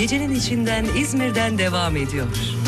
gecenin içinden İzmir'den devam ediyor.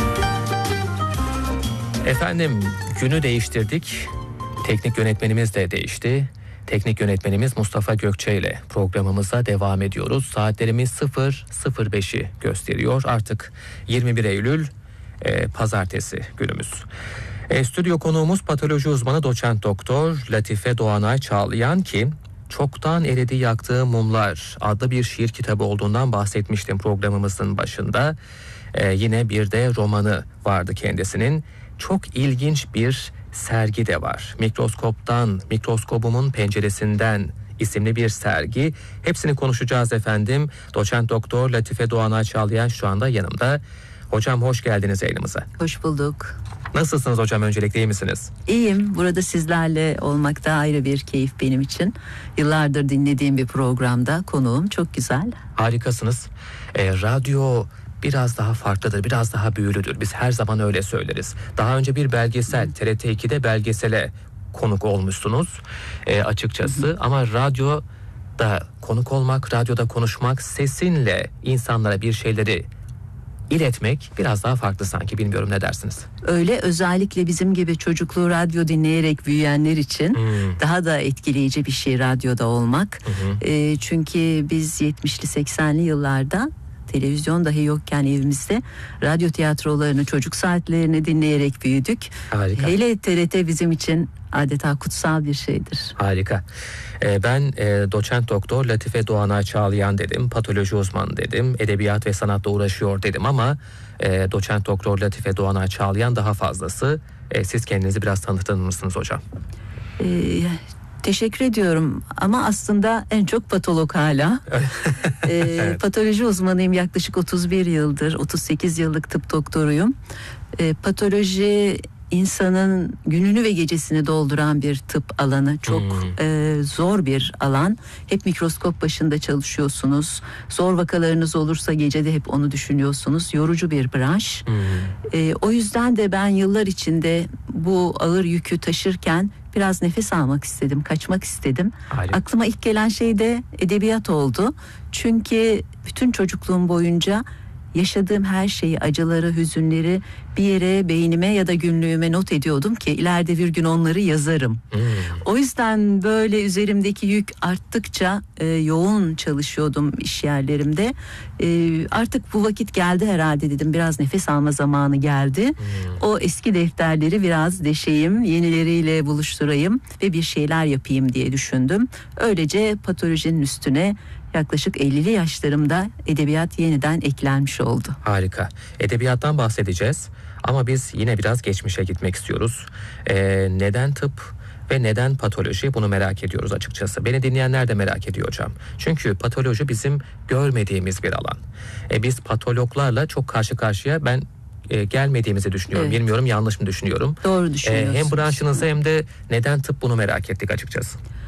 Efendim, günü değiştirdik. Teknik yönetmenimiz de değişti. Teknik yönetmenimiz Mustafa Gökçe ile programımıza devam ediyoruz. Saatlerimiz 00.05'i gösteriyor. Artık 21 Eylül pazartesi günümüz. Stüdyo konuğumuz patoloji uzmanı doçent doktor Latife Doğanay Çağlayan ki Çoktan Eridi Yaktığı Mumlar adlı bir şiir kitabı olduğundan bahsetmiştim programımızın başında. Yine bir de romanı vardı kendisinin. Çok ilginç bir sergi de var. Mikroskobumun Penceresinden isimli bir sergi. Hepsini konuşacağız efendim. Doçent doktor Latife Doğanay Çağlayan şu anda yanımda. Hocam hoş geldiniz yayınımıza. Hoş bulduk. Nasılsınız hocam, öncelikle iyi misiniz? İyiyim. Burada sizlerle olmak da ayrı bir keyif benim için. Yıllardır dinlediğim bir programda konuğum, çok güzel. Harikasınız. Radyo biraz daha farklıdır, biraz daha büyülüdür. Biz her zaman öyle söyleriz. Daha önce bir belgesel, TRT 2'de belgesele konuk olmuşsunuz açıkçası. Ama radyoda konuk olmak, radyoda konuşmak, sesinle insanlara bir şeyleri iletmek biraz daha farklı sanki. Bilmiyorum, ne dersiniz? Öyle, özellikle bizim gibi çocukluğu radyo dinleyerek büyüyenler için daha da etkileyici bir şey radyoda olmak. Çünkü biz 70'li 80'li yıllarda televizyon dahi yokken evimizde radyo tiyatrolarını, çocuk saatlerini dinleyerek büyüdük. Harika. Hele TRT bizim için adeta kutsal bir şeydir. Harika. Ben doçent doktor Latife Doğanay Çağlayan dedim, patoloji uzmanı dedim, edebiyat ve sanatla uğraşıyor dedim ama doçent doktor Latife Doğanay Çağlayan daha fazlası. Siz kendinizi biraz tanıtır mısınız hocam? Teşekkür ediyorum ama aslında en çok patolog hala. Evet. Patoloji uzmanıyım, yaklaşık 31 yıldır, 38 yıllık tıp doktoruyum. Patoloji insanın gününü ve gecesini dolduran bir tıp alanı. Çok zor bir alan. Hep mikroskop başında çalışıyorsunuz. Zor vakalarınız olursa gece de hep onu düşünüyorsunuz. Yorucu bir branş. O yüzden de ben yıllar içinde bu ağır yükü taşırken biraz nefes almak istedim, kaçmak istedim. Harika. Aklıma ilk gelen şey de edebiyat oldu. Çünkü bütün çocukluğum boyunca yaşadığım her şeyi, acıları, hüzünleri bir yere, beynime ya da günlüğüme not ediyordum ki ileride bir gün onları yazarım. O yüzden böyle üzerimdeki yük arttıkça yoğun çalışıyordum iş yerlerimde. Artık bu vakit geldi herhalde dedim, biraz nefes alma zamanı geldi. O eski defterleri biraz deşeyim, yenileriyle buluşturayım ve bir şeyler yapayım diye düşündüm. Öylece patolojinin üstüne yaklaşık 50'li yaşlarımda edebiyat yeniden eklenmiş oldu. Harika. Edebiyattan bahsedeceğiz ama biz yine biraz geçmişe gitmek istiyoruz. Neden tıp ve neden patoloji, bunu merak ediyoruz açıkçası. Beni dinleyenler de merak ediyor hocam. Çünkü patoloji bizim görmediğimiz bir alan. Biz patologlarla çok karşı karşıya gelmediğimizi düşünüyorum. Evet. Bilmiyorum, yanlış mı düşünüyorum? Doğru düşünüyorsunuz. Hem branşınızı hem de neden tıp, bunu merak ettik açıkçası.